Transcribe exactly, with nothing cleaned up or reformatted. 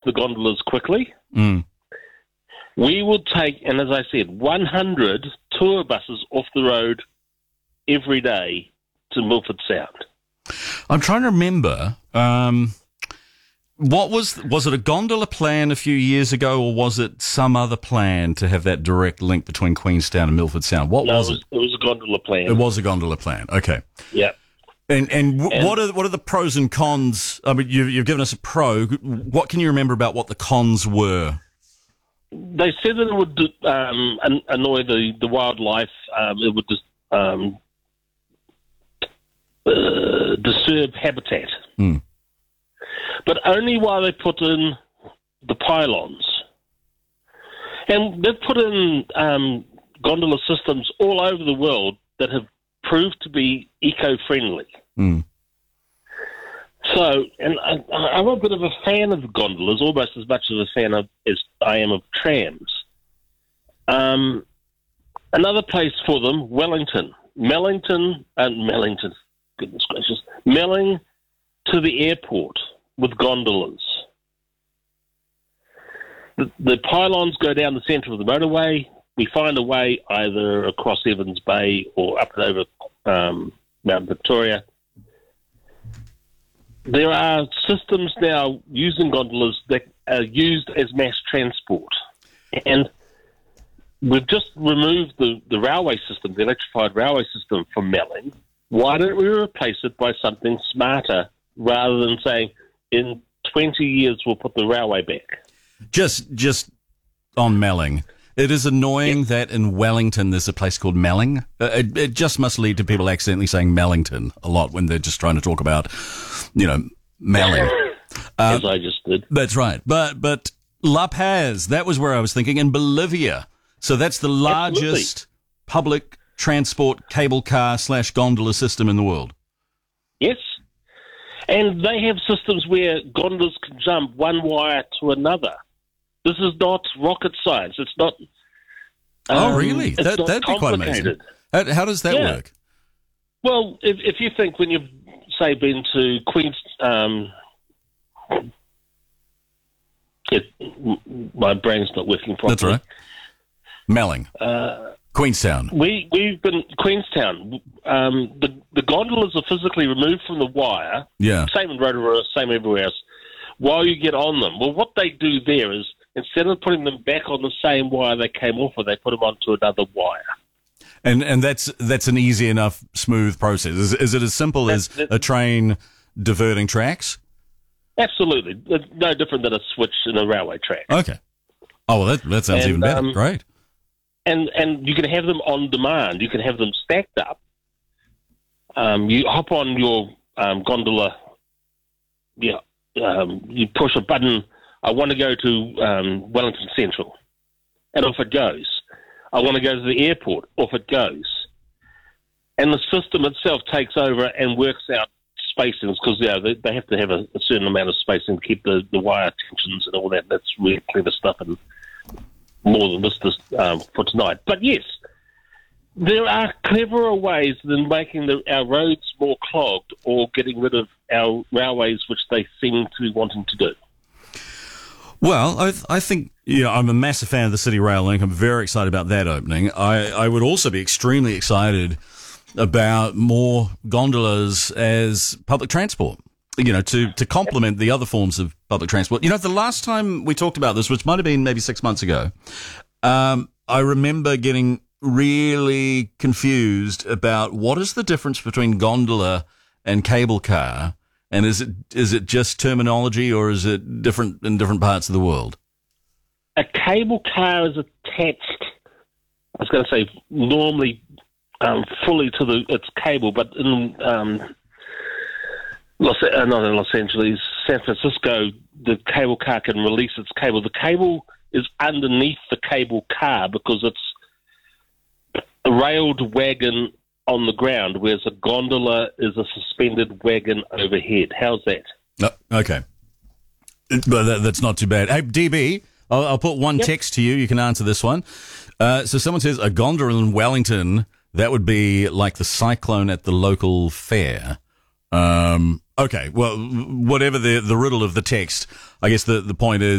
the gondolas quickly, Mm. we will take, and as I said, one hundred tour buses off the road every day to Milford Sound. I'm trying to remember. Um, what was was it a gondola plan a few years ago, or was it some other plan to have that direct link between Queenstown and Milford Sound? What no, was it? Was, it? it was a gondola plan. It was a gondola plan. Okay. Yeah. And and, w- And- what are what are the pros and cons? I mean, you've, you've given us a pro. What can you remember about what the cons were? They said that it would um, an- annoy the, the wildlife. Um, it would just um, uh, disturb habitat. Hmm. But only while they put in the pylons. And they've put in um, gondola systems all over the world that have proved to be eco-friendly. Hmm. So, and I, I'm a bit of a fan of gondolas, almost as much of a fan of, as I am of trams. Um, another place for them, Wellington. Mellington, and uh, Mellington, goodness gracious, Melling to the airport with gondolas. The, the pylons go down the centre of the motorway. We find a way either across Evans Bay or up and over um, Mount Victoria. There are systems now using gondolas that are used as mass transport. And we've just removed the, the railway system, the electrified railway system from Melling. Why don't we replace it by something smarter rather than saying in twenty years we'll put the railway back? Just just on Melling. It is annoying Yep. that in Wellington there's a place called Melling. Uh, It, it just must lead to people accidentally saying Mellington a lot when they're just trying to talk about, you know, Melling. As I just did. That's right. But but La Paz, that was where I was thinking, in Bolivia. So that's the largest public transport cable car slash gondola system in the world. Yes. And they have systems where gondolas can jump one wire to another. This is not rocket science. It's not. Oh, um, really? It's That, not that'd be quite amazing. complicated. How, how does that Yeah. work? Well, if, if you think when you've, say, been to Queens, um, it, my brain's not working properly. That's right. Melling. Uh, Queenstown. we we've been Queenstown. Um, the the gondolas are physically removed from the wire. Yeah. Same in Rotorua, same everywhere else. While you get on them, well, what they do there is instead of putting them back on the same wire they came off of, they put them onto another wire. And and that's that's an easy enough, smooth process. Is, is it as simple That's- as that's- a train diverting tracks? Absolutely, it's no different than a switch in a railway track. Okay. Oh, well, that, that sounds And, even better. um, Great. And and you can have them on demand. You can have them stacked up. Um, you hop on your um, gondola. Yeah, um, you push a button. I want to go to um, Wellington Central, and off it goes. I want to go to the airport. Off it goes. And the system itself takes over and works out spacings because you know, they, they have to have a, a certain amount of spacing to keep the, the wire tensions and all that. That's really clever stuff and more than this, this um, for tonight. But yes, there are cleverer ways than making the, our roads more clogged or getting rid of our railways, which they seem to be wanting to do. Well, I, I think, you know, I'm a massive fan of the City Rail Link. I'm very excited about that opening. I, I would also be extremely excited about more gondolas as public transport, you know, to, to complement the other forms of public transport. You know, the last time we talked about this, which might have been maybe six months ago, um, I remember getting really confused about what is the difference between gondola and cable car. And is it is it just terminology, or is it different in different parts of the world? A cable car is attached, I was going to say, normally um, fully to the its cable, but in um, Los, uh, not in Los Angeles, San Francisco, the cable car can release its cable. The cable is underneath the cable car because it's a railed wagon on the ground, whereas a gondola is a suspended wagon overhead. How's that? No, okay. But that, that's not too bad. Hey, D B, I'll, I'll put one Yep. text to you. You can answer this one. Uh, so someone says a gondola in Wellington, that would be like the cyclone at the local fair. Um, okay, well, whatever the, the riddle of the text, I guess the, the point is,